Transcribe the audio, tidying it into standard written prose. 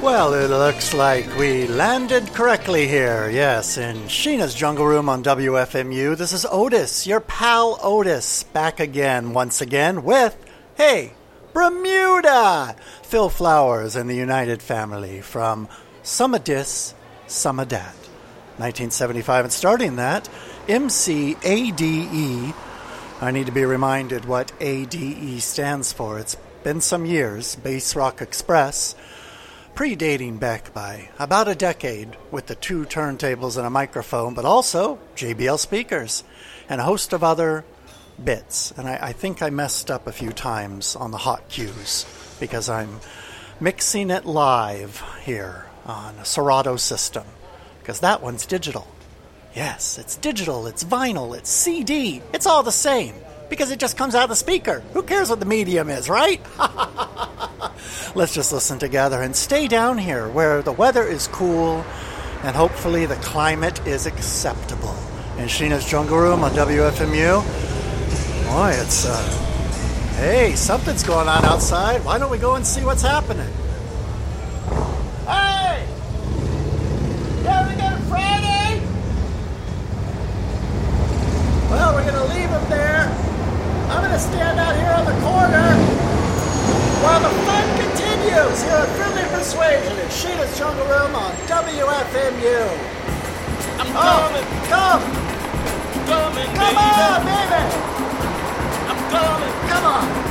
Well, it looks like we landed correctly here. Yes, in Sheena's Jungle Room on WFMU. This is Otis, your pal Otis, back again, once again, with, hey, Bermuda! Phil Flowers and the United Family from Summa Dis, Summa Dat. 1975, and starting that, MCADE. I need to be reminded what ADE stands for. It's been some years. Bass Rock Express, predating Beck by about a decade with the 2 turntables and a microphone, but also JBL speakers and a host of other bits. And I think I messed up a few times on the hot cues because I'm mixing it live here on a Serato system, because that one's digital. Yes, it's digital, it's vinyl, it's CD. It's all the same because it just comes out of the speaker. Who cares what the medium is, right? Let's just listen together and stay down here where the weather is cool and hopefully the climate is acceptable. In Sheena's Jungle Room on WFMU. Boy, it's, hey, something's going on outside. Why don't we go and see what's happening? Hey! You ever get a Friday? Well, we're going to leave him there. I'm going to stand out here on the corner while the fun continues here at Friendly Persuasion in Sheena's Jungle Room on WFMU. I'm coming. Come! Coming, Come baby. on, baby! I'm coming. Come on!